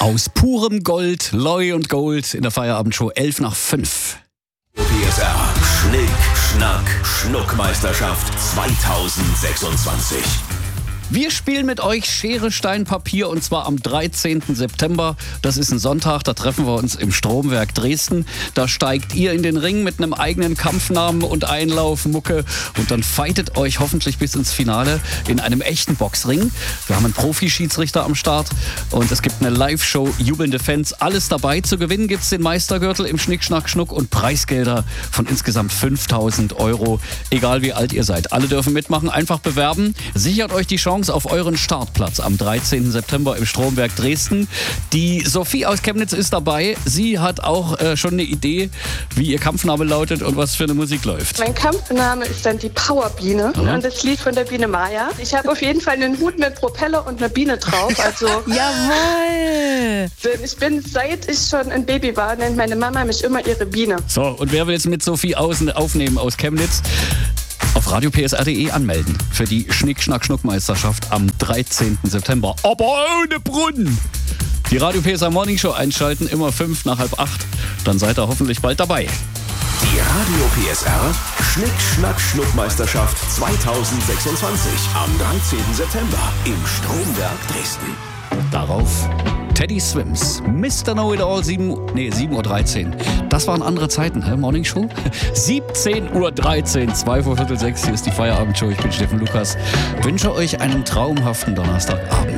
Aus purem Gold, Loi und Gold in der Feierabendshow 11:05. PSR. Schnick, Schnack, Schnuckmeisterschaft 2026. Wir spielen mit euch Schere, Stein, Papier und zwar am 13. September. Das ist ein Sonntag, da treffen wir uns im Stromwerk Dresden. Da steigt ihr in den Ring mit einem eigenen Kampfnamen und Einlaufmucke und dann fightet euch hoffentlich bis ins Finale in einem echten Boxring. Wir haben einen Profi-Schiedsrichter am Start und es gibt eine Live-Show, jubelnde Fans. Alles dabei. Zu gewinnen gibt's den Meistergürtel im Schnick, Schnack, Schnuck und Preisgelder von insgesamt 5.000 €. Egal wie alt ihr seid. Alle dürfen mitmachen. Einfach bewerben. Sichert euch die Chance auf euren Startplatz am 13. September im Stromwerk Dresden. Die Sophie aus Chemnitz ist dabei. Sie hat auch schon eine Idee, wie ihr Kampfname lautet und was für eine Musik läuft. Mein Kampfname ist dann die Powerbiene und das Lied von der Biene Maya. Ich habe auf jeden Fall einen Hut mit Propeller und einer Biene drauf. Also Jawohl! ich bin, seit ich schon ein Baby war, nennt meine Mama mich immer ihre Biene. So, und wer will jetzt mit Sophie aufnehmen aus Chemnitz? Auf radiopsr.de anmelden für die Schnick-Schnack-Schnuck-Meisterschaft am 13. September. Aber ohne Brunnen! Die Radio PSR Morning Show einschalten, immer 5 nach halb 8. Dann seid ihr hoffentlich bald dabei. Die Radio PSR. Schnick, Schnack, Schnuckmeisterschaft 2026. Am 13. September im Stromwerk Dresden. Darauf Teddy Swims, Mr. Know-It-All, 7:13 Uhr. Das waren andere Zeiten, Morning Show? 17:13 Uhr, 5:45 Uhr. Hier ist die Feierabendshow. Ich bin Steffen Lukas. Wünsche euch einen traumhaften Donnerstagabend.